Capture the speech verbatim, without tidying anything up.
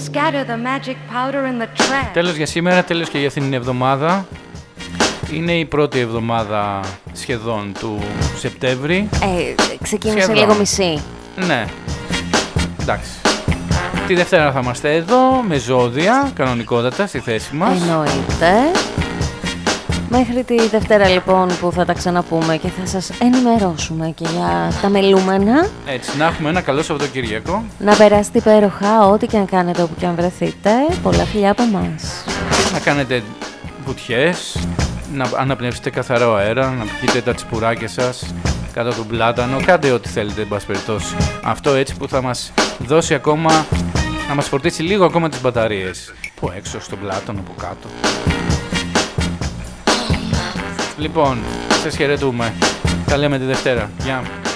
Τέλος για σήμερα, τέλος και για αυτήν την εβδομάδα. Είναι η πρώτη εβδομάδα σχεδόν του Σεπτέμβρη. Ε, ξεκίνησε σχεδόν. λίγο μισή. Ναι, εντάξει. Τη Δευτέρα θα είμαστε εδώ με ζώδια, κανονικότατα, στη θέση μας. Εννοείται. Μέχρι τη Δευτέρα λοιπόν που θα τα ξαναπούμε και θα σας ενημερώσουμε και για τα μελούμενα. Έτσι, να έχουμε ένα καλό Σαββατοκύριακο. Να περάσετε υπέροχα ό,τι και αν κάνετε όπου και αν βρεθείτε. Πολλά φιλιά από εμάς. Να κάνετε βουτιές, να αναπνεύσετε καθαρό αέρα, να πιείτε τα τσιπουράκια σας κάτω από τον πλάτανο. Κάντε ό,τι θέλετε, εν πάση περιπτώσει. Αυτό έτσι που θα μας δώσει ακόμα, να μας φορτίσει λίγο ακόμα τις μπαταρίες. Που έξω στον πλάτανο, από κάτω. Λοιπόν, σας χαιρετούμε. Τα λέμε τη Δευτέρα. Γεια.